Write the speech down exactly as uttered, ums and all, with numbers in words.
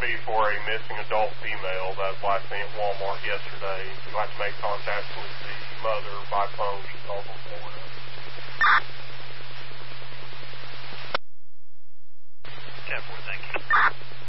be for a missing adult female that was last seen at Walmart yesterday. You'll have to make contact with the mother by phone. She's also in Florida. ten four, thank you.